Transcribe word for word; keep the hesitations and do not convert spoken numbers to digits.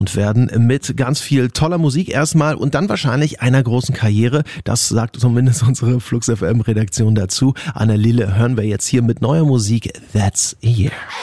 und werden mit ganz viel toller Musik erstmal und dann wahrscheinlich einer großen Karriere, das sagt zumindest unsere Flux F M Redaktion dazu. Anne Lille hören wir jetzt hier mit neuer Musik That's a Year.